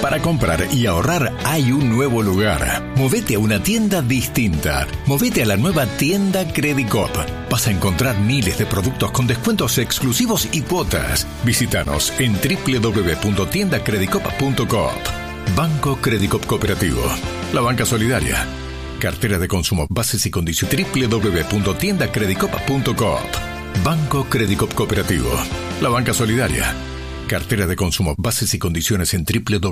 Para comprar y ahorrar hay un nuevo lugar. Movete a una tienda distinta. Movete a la nueva tienda Credicop. Vas a encontrar miles de productos con descuentos exclusivos y cuotas. Visítanos en www.tiendacredicop.coop. Banco Credicop Cooperativo. La banca solidaria. Cartera de consumo, bases y condiciones. www.tiendacredicop.coop. Banco Credicop Cooperativo. La banca solidaria. Cartera de consumo, bases y condiciones en www